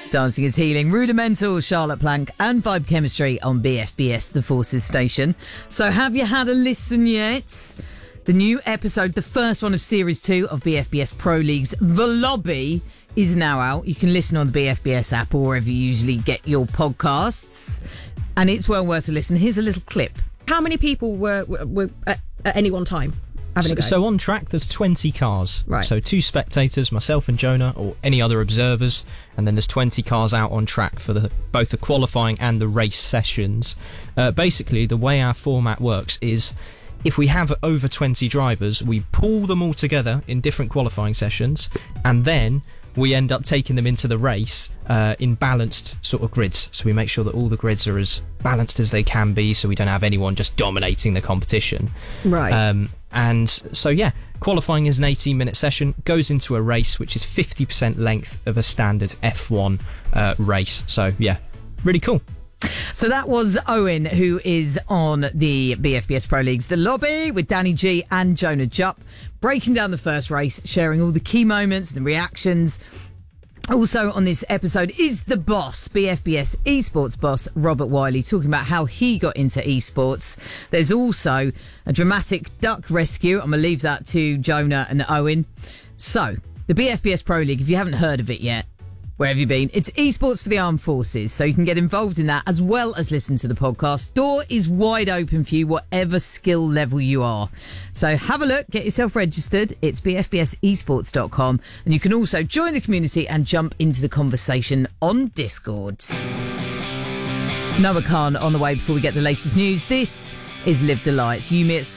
Dancing is Healing, Rudimental, Charlotte Plank and Vibe Chemistry on BFBS, the Forces station. So have you had a listen yet? The new episode, the first one of Series 2 of BFBS Pro League's The Lobby is now out. You can listen on the BFBS app or wherever you usually get your podcasts. And it's well worth a listen. Here's a little clip. How many people were at any one time having a go? So on track, there's 20 cars. Right. So 2 spectators, myself and Jonah, or any other observers, and then there's 20 cars out on track for both the qualifying and the race sessions. Basically, the way our format works is if we have over 20 drivers, we pool them all together in different qualifying sessions, and then we end up taking them into the race in balanced sort of grids. So we make sure that all the grids are as balanced as they can be, so we don't have anyone just dominating the competition. Right. And so, yeah, qualifying is an 18-minute session, goes into a race, which is 50% length of a standard F1 race. So, yeah, really cool. So that was Owen, who is on the BFBS Pro League's The Lobby with Danny G and Jonah Jupp, breaking down the first race, sharing all the key moments and the reactions. Also on this episode is the boss, BFBS esports boss, Robert Wiley, talking about how he got into esports. There's also a dramatic duck rescue. I'm going to leave that to Jonah and Owen. So, the BFBS Pro League, if you haven't heard of it yet, where have you been? It's esports for the armed forces, so you can get involved in that as well as listen to the podcast. Door is wide open for you, whatever skill level you are. So have a look, get yourself registered. It's bfbsesports.com, and you can also join the community and jump into the conversation on Discord. Noah Khan on the way before we get the latest news. This is Live Delight. You